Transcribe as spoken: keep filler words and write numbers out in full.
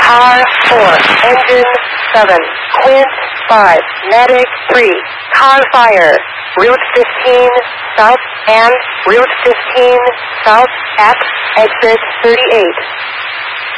Car four, engine seven, Quint five, medic three, car fire, Route fifteen south and Route fifteen south at exit thirty-eight.